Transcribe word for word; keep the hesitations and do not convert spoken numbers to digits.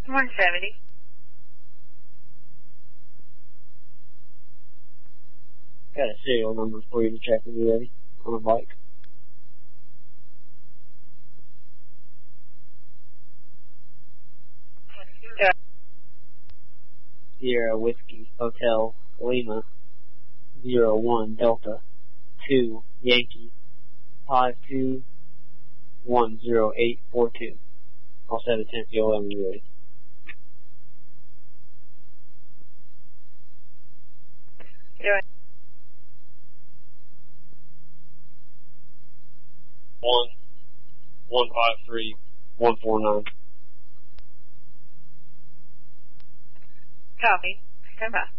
one seventy. Got a serial number for you to check when you're ready on a bike. Yeah. Sierra Whiskey Hotel Lima zero one Delta two Yankee five two one zero eight four two. I'll set a ten C O M when you're ready. Yeah. One one five three one four nine. Copy. Stand by.